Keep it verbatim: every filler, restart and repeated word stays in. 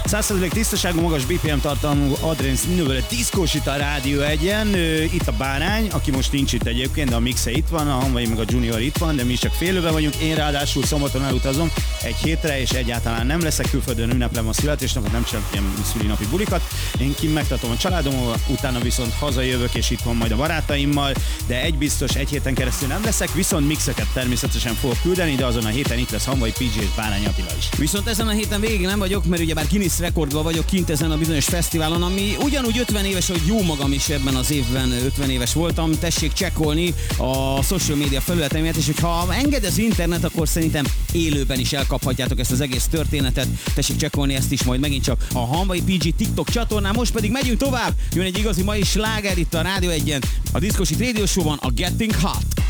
száz százalék tisztaságú, magas bé pé em tartalmú adrenalin diszkós itt a Rádió egyen. Itt a Bárány, aki most nincs itt egyébként, de a Mixe itt van, a Hanvai meg a Junior itt van, de mi is csak félőben vagyunk. Én ráadásul szombaton elutazom egy hétre, és egyáltalán nem leszek külföldön, ünneplem a születésnapot, nem csak ilyen szülinapi bulikat. Én kint megtartom a családommal, utána viszont hazajövök, és itt van majd a barátaimmal, de egy biztos, egy héten keresztül nem leszek, viszont mixeket természetesen fogok küldeni, de azon a héten itt lesz Hanvai pé gé és Bárány Attila is. Viszont ezen a héten végig nem vagyok, mert ugyebár Guinness rekordban vagyok kint ezen a bizonyos fesztiválon, ami ugyanúgy ötven éves, hogy jó magam is ebben az évben ötven éves voltam. Tessék csekkolni a social media felületeimet, és hogyha enged az internet, akkor szerintem élőben is elkaphatjátok ezt az egész történetet. Tessék csekkolni ezt is majd megint csak a Hanvai pé gé TikTok csatornán. Most pedig megyünk tovább. Jön egy igazi mai sláger itt a Rádió egyen. A Diszkósit Radio Show-ban a Getting Hot.